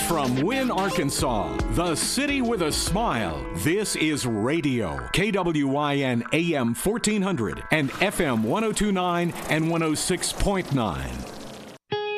From Wynne, Arkansas, the city with a smile. This is radio. KWYN AM 1400 and FM 1029 and 106.9.